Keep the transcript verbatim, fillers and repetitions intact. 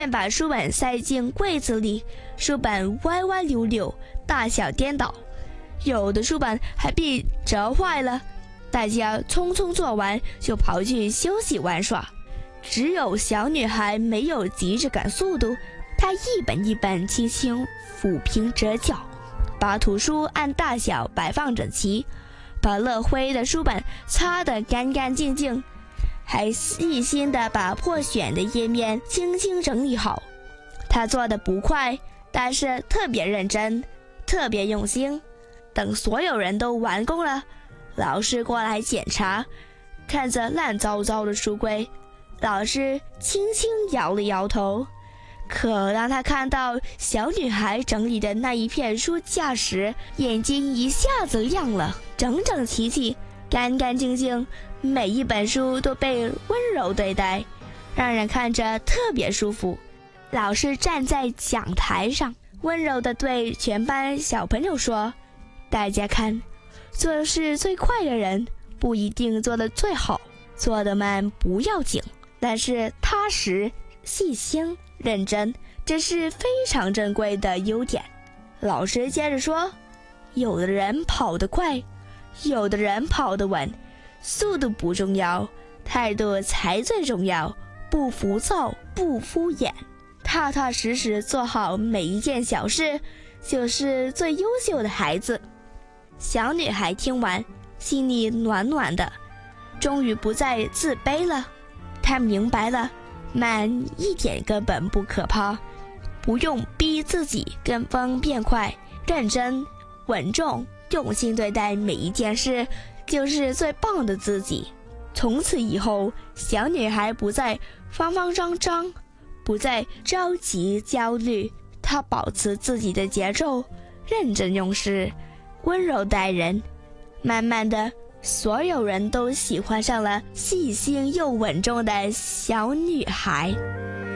把书本塞进柜子里，书本歪歪扭扭，大小颠倒，有的书本还被折坏了。大家匆匆做完就跑去休息玩耍，只有小女孩没有急着赶速度，她一本一本轻轻抚平折角，把图书按大小摆放整齐，把落灰的书本擦得干干净净，还细心地把破选的页面轻轻整理好。她做得不快，但是特别认真，特别用心。等所有人都完工了，老师过来检查，看着烂糟糟的书柜，老师轻轻摇了摇头。可当他看到小女孩整理的那一片书架时，眼睛一下子亮了，整整齐齐，干干净净，每一本书都被温柔对待，让人看着特别舒服。老师站在讲台上，温柔地对全班小朋友说：大家看，做事最快的人不一定做得最好，做得慢不要紧，但是踏实、细心、认真，这是非常珍贵的优点。老师接着说，有的人跑得快，有的人跑得稳，速度不重要，态度才最重要，不浮躁，不敷衍，踏踏实实做好每一件小事，就是最优秀的孩子。小女孩听完，心里暖暖的，终于不再自卑了。她明白了，慢一点根本不可怕，不用逼自己跟风变快，认真、稳重、用心对待每一件事，就是最棒的自己。从此以后，小女孩不再慌慌张张，不再着急焦虑，她保持自己的节奏，认真用事，温柔待人。慢慢的，所有人都喜欢上了细心又稳重的小女孩。